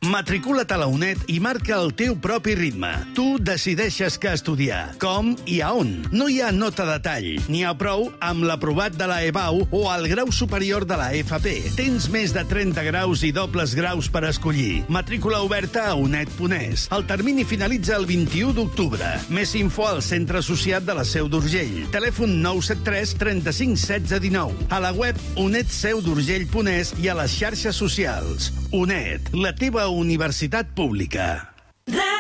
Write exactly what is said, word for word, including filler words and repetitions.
Matricula't a la UNED i marca el teu propi ritme. Tu decideixes què estudiar, com i a on. No hi ha nota de tall. N'hi ha prou amb l'aprovat de la EBAU o el grau superior de la F P. Tens més de trenta graus i dobles graus per escollir. Matrícula oberta a uned punt es. El termini finalitza el vint-i-u d'octubre. Més info al Centre Associat de la Seu d'Urgell. Telèfon nou set tres trenta-cinc setze dinou. A la web uned seu d'urgell punt es i a les xarxes socials. UNED, la teva universitat pública.